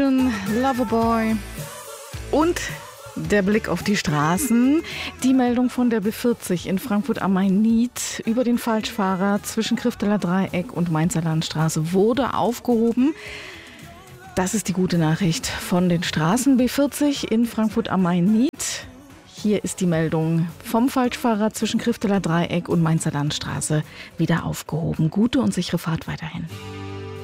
Dylan, Loverboy und der Blick auf die Straßen. Die Meldung von der B40 in Frankfurt am Main-Nied über den Falschfahrer zwischen Krifteler Dreieck und Mainzer Landstraße wurde aufgehoben. Das ist die gute Nachricht von den Straßen. B40 in Frankfurt am Main-Nied. Hier ist die Meldung vom Falschfahrer zwischen Krifteler Dreieck und Mainzer Landstraße wieder aufgehoben. Gute und sichere Fahrt weiterhin.